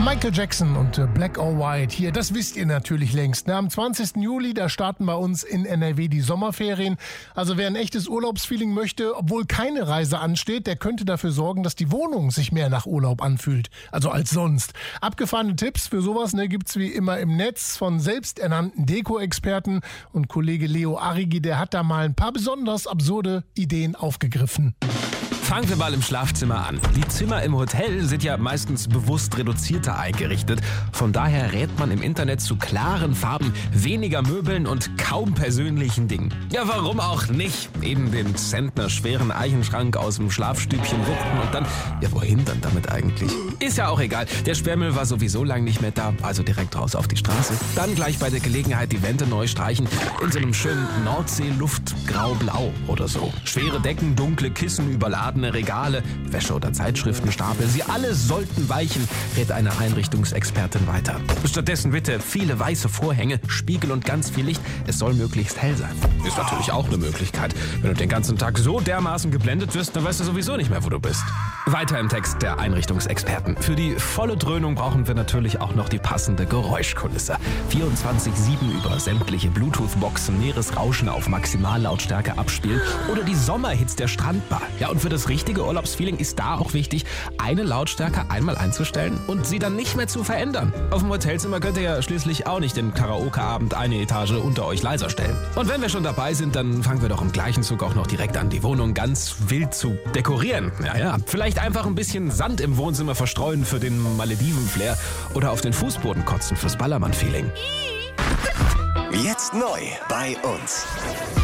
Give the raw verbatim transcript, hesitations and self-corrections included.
Michael Jackson und äh, Black or White hier, das wisst ihr natürlich längst. Ne? Am zwanzigsten Juli, da starten bei uns in N R W die Sommerferien. Also wer ein echtes Urlaubsfeeling möchte, obwohl keine Reise ansteht, der könnte dafür sorgen, dass die Wohnung sich mehr nach Urlaub anfühlt. Also als sonst. Abgefahrene Tipps für sowas ne, gibt's wie immer im Netz von selbsternannten Deko-Experten. Und Kollege Leo Arrigi, der hat da mal ein paar besonders absurde Ideen aufgegriffen. Fangen wir mal im Schlafzimmer an. Die Zimmer im Hotel sind ja meistens bewusst reduzierter eingerichtet. Von daher rät man im Internet zu klaren Farben, weniger Möbeln und kaum persönlichen Dingen. Ja, warum auch nicht? Eben den Zentner schweren Eichenschrank aus dem Schlafstübchen wuchten und dann... Ja, wohin dann damit eigentlich? Ist ja auch egal. Der Sperrmüll war sowieso lang nicht mehr da, also direkt raus auf die Straße. Dann gleich bei der Gelegenheit die Wände neu streichen. In so einem schönen Nordsee-Luft grau-blau oder so. Schwere Decken, dunkle Kissen, überladen Regale, Wäsche- oder Zeitschriftenstapel. Sie alle sollten weichen, rät eine Einrichtungsexpertin weiter. Stattdessen bitte viele weiße Vorhänge, Spiegel und ganz viel Licht. Es soll möglichst hell sein. Ist natürlich auch eine Möglichkeit. Wenn du den ganzen Tag so dermaßen geblendet wirst, dann weißt du sowieso nicht mehr, wo du bist. Weiter im Text der Einrichtungsexperten. Für die volle Dröhnung brauchen wir natürlich auch noch die passende Geräuschkulisse. vierundzwanzig sieben über sämtliche Bluetooth-Boxen, Meeresrauschen auf Maximallautstärke abspielen oder die Sommerhits der Strandbar. Ja, und für das richtige Urlaubsfeeling ist da auch wichtig, eine Lautstärke einmal einzustellen und sie dann nicht mehr zu verändern. Auf dem Hotelzimmer könnt ihr ja schließlich auch nicht den Karaoke-Abend eine Etage unter euch leiser stellen. Und wenn wir schon dabei sind, dann fangen wir doch im gleichen Zug auch noch direkt an, die Wohnung ganz wild zu dekorieren. Ja, ja. Vielleicht einfach ein bisschen Sand im Wohnzimmer verstreuen für den Malediven-Flair oder auf den Fußboden kotzen fürs Ballermann-Feeling. Jetzt neu bei uns.